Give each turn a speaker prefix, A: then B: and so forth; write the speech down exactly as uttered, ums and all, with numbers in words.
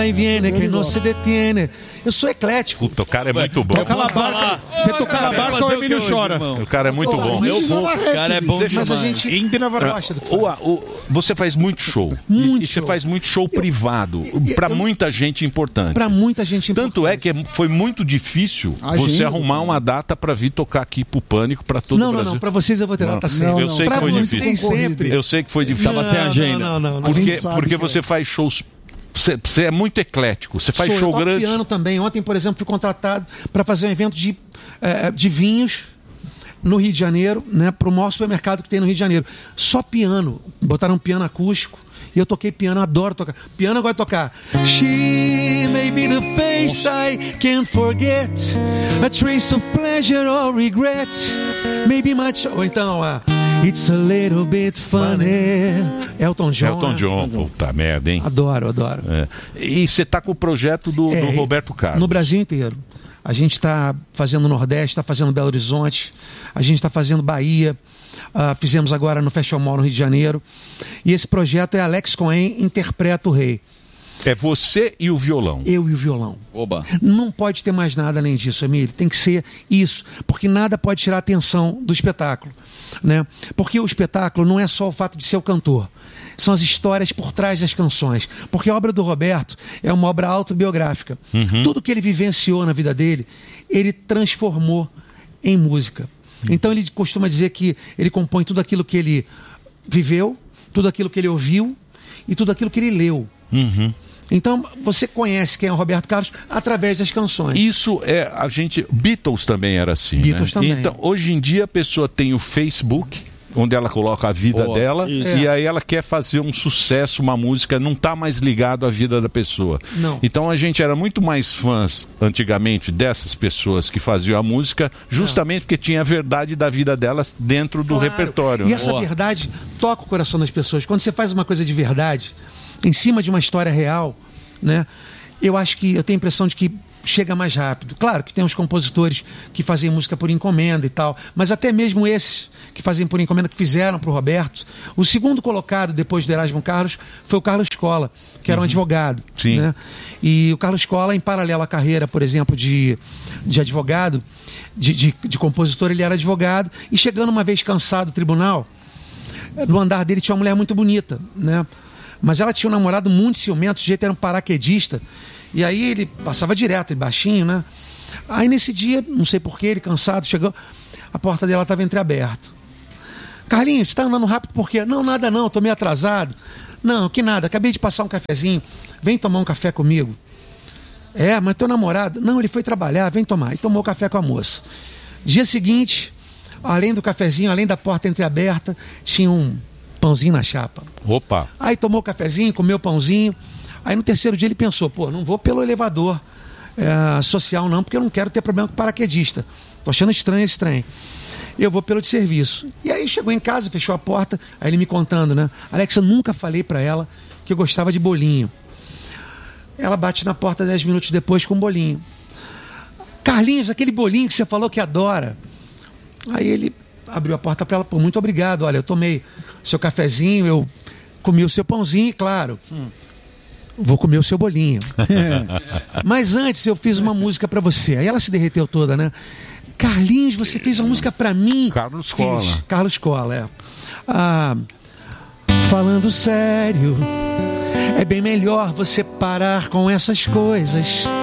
A: e viene que não se detiene. Eu sou eclético.
B: Puta, o cara é muito bom.
C: Toca na barca. Você tocar na barca, o Emílio chora.
B: O cara é muito bom.
D: Eu vou. O cara é bom
A: Mas
D: demais.
A: a gente gosta do
B: O, o, você faz muito show.
A: Muito
B: e você
A: show.
B: faz muito show privado. Para muita gente importante.
A: Para muita gente importante.
B: Tanto é que foi muito difícil
E: A
B: você
E: gente-
B: arrumar uma data para vir tocar aqui pro Pânico, para todo
A: Não,
B: o
A: não,
B: Brasil.
A: não. Para vocês eu vou ter
B: Não.
A: data sempre.
E: Não,
B: Eu
E: não.
B: sei que
A: Pra
B: foi
A: vocês
B: difícil.
A: sempre.
B: Eu sei que foi difícil.
D: Tava sem
A: Não,
D: agenda.
A: Não, não, não.
E: A
B: Porque,
E: gente sabe
B: porque
E: que é.
B: você faz shows. Você, você é muito eclético. Você faz
A: Sou,
B: show
A: eu toco
B: grande.
A: piano também. Ontem, por exemplo, fui contratado para fazer um evento de, eh, de vinhos no Rio de Janeiro, né, para o maior supermercado que tem no Rio de Janeiro. Só piano. Botaram um piano acústico e eu toquei piano, adoro tocar. Piano eu gosto de tocar. She may be the face I can't forget, a trace of pleasure or regret, maybe much. Ou então, a It's a little bit funny. Elton John.
B: Elton
A: né?
B: John, puta merda, hein?
A: Adoro, adoro.
B: É. E você tá com o projeto do,
A: É,
B: do Roberto Carlos.
A: No Brasil inteiro. A gente está fazendo Nordeste, está fazendo Belo Horizonte, a gente está fazendo Bahia, uh, fizemos agora no Fashion Mall no Rio de Janeiro. E esse projeto é Alex Cohen interpreta o rei.
B: É você e o violão.
A: Eu e o violão.
D: Oba.
A: Não pode ter mais nada além disso, Emílio. Tem que ser isso. Porque nada pode tirar a atenção do espetáculo. Né? Porque o espetáculo não é só o fato de ser o cantor. São as histórias por trás das canções. Porque a obra do Roberto é uma obra autobiográfica.
B: Uhum.
A: Tudo que ele vivenciou na vida dele, ele transformou em música. Então ele costuma dizer que ele compõe tudo aquilo que ele viveu, tudo aquilo que ele ouviu e tudo aquilo que ele leu.
B: Uhum.
A: Então, você conhece quem é o Roberto Carlos através das canções.
B: Isso é a gente. Beatles também era assim.
A: Beatles
B: né?
A: também.
B: Então, hoje em dia a pessoa tem o Facebook, onde ela coloca a vida
D: Boa,
B: dela,
D: isso.
B: e aí ela quer fazer um sucesso, uma música, não está mais ligado à vida da pessoa.
A: Não.
B: Então a gente era muito mais fãs antigamente dessas pessoas que faziam a música, justamente porque tinha a verdade da vida delas dentro do
A: Claro.
B: repertório.
A: E
B: né?
A: essa
D: Boa.
A: verdade toca o coração das pessoas. Quando você faz uma coisa de verdade, em cima de uma história real, né? Eu acho que, eu tenho a impressão de que chega mais rápido. Claro que tem os compositores que fazem música por encomenda e tal, mas até mesmo esses que fazem por encomenda, que fizeram para o Roberto. O segundo colocado depois do Erasmo Carlos foi o Carlos Cola, que era um advogado.
B: Sim.
A: Né? E o Carlos Cola, em paralelo à carreira, por exemplo, de, de advogado, de, de, de compositor, ele era advogado, e chegando uma vez cansado do tribunal, no andar dele tinha uma mulher muito bonita, né? Mas ela tinha um namorado muito ciumento, o sujeito era um paraquedista. E aí ele passava direto, ele baixinho, né? Aí nesse dia, não sei porquê, ele cansado, chegou, a porta dela estava entreaberta. Carlinhos, você está andando rápido por quê? Não, nada não, estou meio atrasado. Não, que nada, acabei de passar um cafezinho, vem tomar um café comigo. É, mas teu namorado? Não, ele foi trabalhar, vem tomar. E tomou café com a moça. Dia seguinte, além do cafezinho, além da porta entreaberta, tinha um pãozinho na chapa.
B: Opa!
A: Aí tomou o cafezinho, comeu o pãozinho. Aí no terceiro dia ele pensou, pô, não vou pelo elevador é, social não, porque eu não quero ter problema com paraquedista. Tô achando estranho esse trem. Eu vou pelo de serviço. E aí chegou em casa, fechou a porta, aí ele me contando, né? Alex, eu nunca falei pra ela que eu gostava de bolinho. Ela bate na porta dez minutos depois com um bolinho. Carlinhos, aquele bolinho que você falou que adora. Aí ele abriu a porta para ela, pô, muito obrigado, olha, eu tomei seu cafezinho, eu comi o seu pãozinho e, claro, hum. vou comer o seu bolinho. Mas antes eu fiz uma música para você. Aí ela se derreteu toda, né? Carlinhos, você fez uma música para mim.
B: Carlos
A: Fiz.
B: Cola.
A: Carlos Cola, é. Ah, falando sério, é bem melhor você parar com essas coisas.